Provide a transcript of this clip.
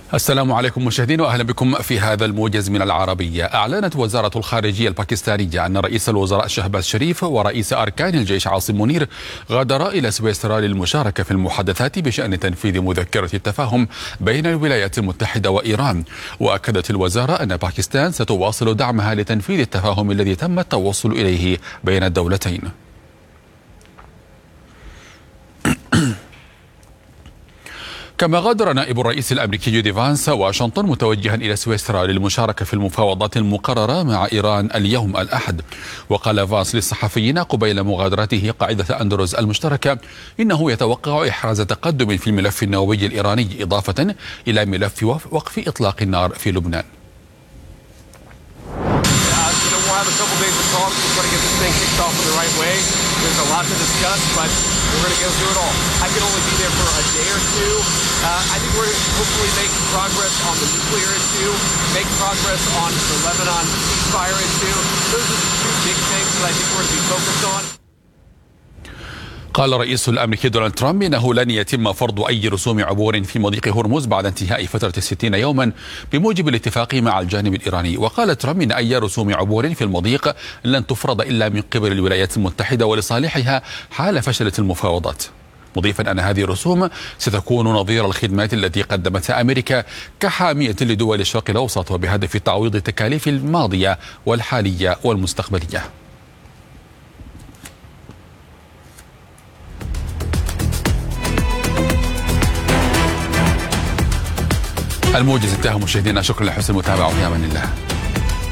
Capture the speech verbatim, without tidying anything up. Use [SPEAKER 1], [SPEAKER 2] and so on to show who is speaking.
[SPEAKER 1] السلام عليكم مشاهدين واهلا بكم في هذا الموجز من العربية. اعلنت وزارة الخارجية الباكستانية ان رئيس الوزراء شهباز شريف ورئيس اركان الجيش عاصم منير غادرا الى سويسرا للمشاركة في المحادثات بشأن تنفيذ مذكرة التفاهم بين الولايات المتحدة وايران. واكدت الوزارة ان باكستان ستواصل دعمها لتنفيذ التفاهم الذي تم التوصل اليه بين الدولتين. كما غادر نائب الرئيس الأمريكي جودي فانس واشنطن متوجها إلى سويسرا للمشاركة في المفاوضات المقررة مع إيران اليوم الأحد. وقال فانس للصحفيين قبيل مغادرته قاعدة أندروز المشتركة إنه يتوقع إحراز تقدم في الملف النووي الإيراني إضافة إلى ملف وقف إطلاق النار في لبنان.
[SPEAKER 2] We'll have a couple days of talks. We're going to get this thing kicked off in the right way. There's a lot to discuss, but we're going to go through it all. I can only be there for a day or two. Uh, I think we're going to hopefully make progress on the nuclear issue, make progress on the Lebanon ceasefire issue. Those are the two big things that I think we're going to be focused on.
[SPEAKER 1] قال الرئيس الأمريكي دونالد ترامب إنه لن يتم فرض أي رسوم عبور في مضيق هرمز بعد انتهاء فترة الستين يوما بموجب الاتفاق مع الجانب الإيراني. وقال ترامب إن أي رسوم عبور في المضيق لن تفرض إلا من قبل الولايات المتحدة ولصالحها حال فشلت المفاوضات، مضيفا أن هذه الرسوم ستكون نظير الخدمات التي قدمتها أمريكا كحامية لدول الشرق الأوسط وبهدف تعويض التكاليف الماضية والحالية والمستقبلية. الموجز انتهى مشاهدينا، شكرا لحسن المتابعة وفي امان الله.